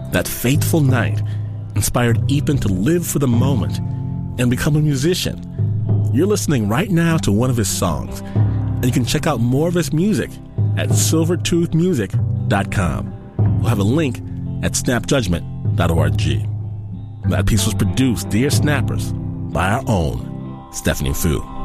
That fateful night inspired Ethan to live for the moment and become a musician. You're listening right now to one of his songs, and you can check out more of his music at silvertoothmusic.com. We'll have a link at snapjudgment.org. That piece was produced, Dear Snappers, by our own Stephanie Fu.